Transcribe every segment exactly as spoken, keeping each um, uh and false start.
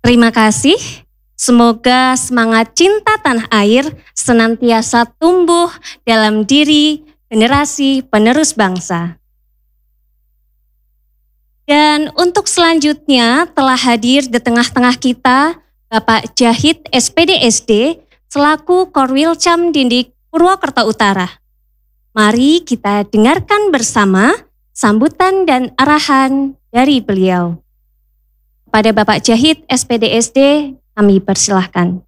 Terima kasih. Semoga semangat cinta tanah air senantiasa tumbuh dalam diri generasi penerus bangsa. Dan untuk selanjutnya telah hadir di tengah-tengah kita Bapak Jahid S P D S D selaku Korwilcam Dindik Purwokerto Utara. Mari kita dengarkan bersama sambutan dan arahan dari beliau. Pada Bapak Jahid S P D S D kami persilahkan.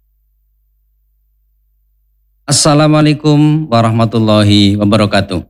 Assalamualaikum warahmatullahi wabarakatuh.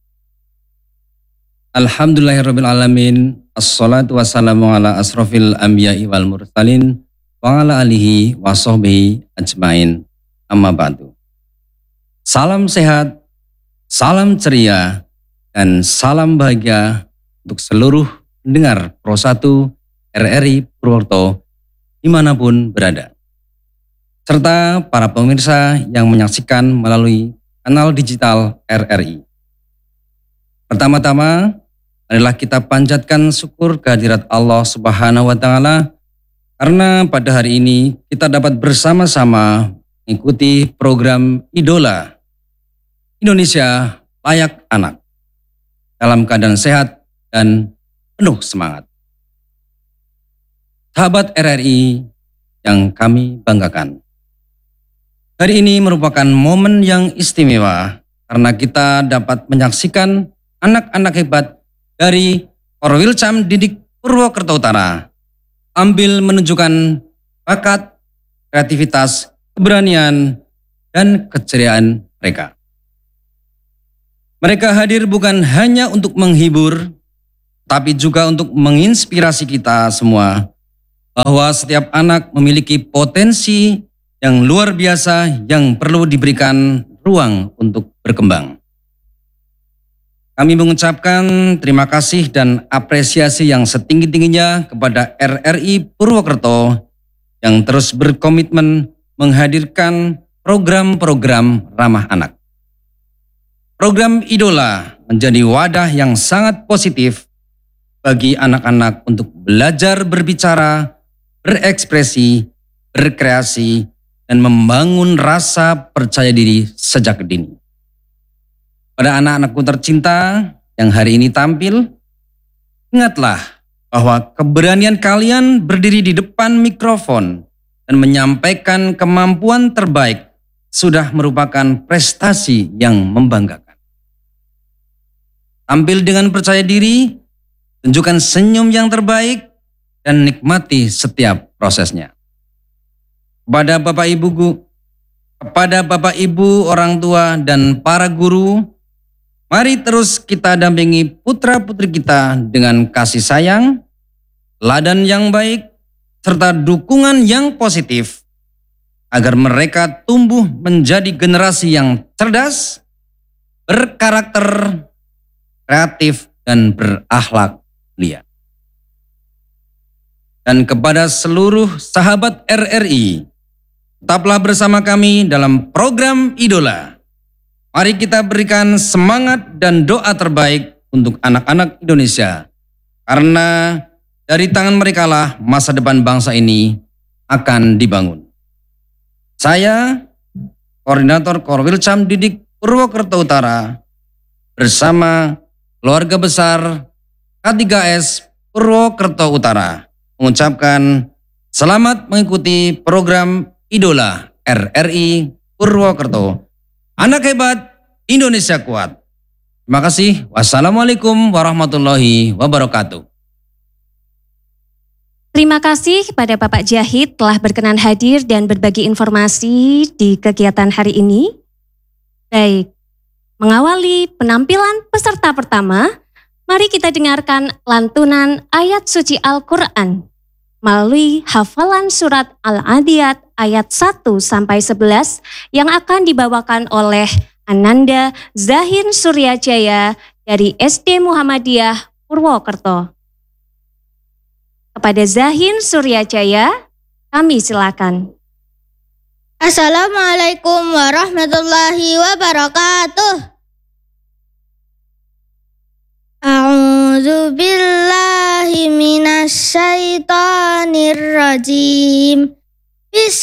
Alhamdulillahirrabbilalamin. Assalatu wassalamu ala asrofil anbiya'i wal mursalin wa ala alihi wa sahbihi ajmain. Amma ba'du. Salam sehat, salam ceria, dan salam bahagia untuk seluruh pendengar Pro satu R R I Purwokerto dimanapun berada. Serta para pemirsa yang menyaksikan melalui kanal digital R R I. Pertama-tama, adalah kita panjatkan syukur kehadirat Allah Subhanahu wa Ta'ala karena pada hari ini kita dapat bersama-sama mengikuti program Idola Indonesia Layak Anak dalam keadaan sehat dan penuh semangat. Sahabat R R I yang kami banggakan, hari ini merupakan momen yang istimewa karena kita dapat menyaksikan anak-anak hebat dari Korwilcam Dindik Purwokerto Utara ambil menunjukkan bakat, kreativitas, keberanian, dan keceriaan mereka. Mereka hadir bukan hanya untuk menghibur, tapi juga untuk menginspirasi kita semua bahwa setiap anak memiliki potensi yang luar biasa yang perlu diberikan ruang untuk berkembang. Kami mengucapkan terima kasih dan apresiasi yang setinggi-tingginya kepada R R I Purwokerto yang terus berkomitmen menghadirkan program-program ramah anak. Program Idola menjadi wadah yang sangat positif bagi anak-anak untuk belajar berbicara, berekspresi, berkreasi, dan membangun rasa percaya diri sejak dini. Pada anak-anakku tercinta yang hari ini tampil, ingatlah bahwa keberanian kalian berdiri di depan mikrofon dan menyampaikan kemampuan terbaik sudah merupakan prestasi yang membanggakan. Tampil dengan percaya diri, tunjukkan senyum yang terbaik, dan nikmati setiap prosesnya. Kepada Bapak Ibu, kepada Bapak Ibu, orang tua, dan para guru, mari terus kita dampingi putra-putri kita dengan kasih sayang, teladan yang baik, serta dukungan yang positif agar mereka tumbuh menjadi generasi yang cerdas, berkarakter, kreatif, dan berakhlak mulia. Dan kepada seluruh sahabat R R I, tetaplah bersama kami dalam program Idola. Mari kita berikan semangat dan doa terbaik untuk anak-anak Indonesia. Karena dari tangan merekalah masa depan bangsa ini akan dibangun. Saya, Koordinator Korwilcam Dindik Purwokerto Utara, bersama keluarga besar K tiga S Purwokerto Utara, mengucapkan selamat mengikuti program Idola R R I Purwokerto. Anak hebat, Indonesia kuat. Terima kasih. Wassalamualaikum warahmatullahi wabarakatuh. Terima kasih kepada Bapak Jahid telah berkenan hadir dan berbagi informasi di kegiatan hari ini. Baik, mengawali penampilan peserta pertama, mari kita dengarkan lantunan ayat suci Al-Quran melalui hafalan surat Al-Adiyat ayat satu sampai sebelas yang akan dibawakan oleh Ananda Zahin Suryajaya dari S D Muhammadiyah Purwokerto. Kepada Zahin Suryajaya, kami silakan. Assalamualaikum warahmatullahi wabarakatuh. A'udzu billahi billahi minasyaitonir rajim. Bismillahirrahmanirrahim.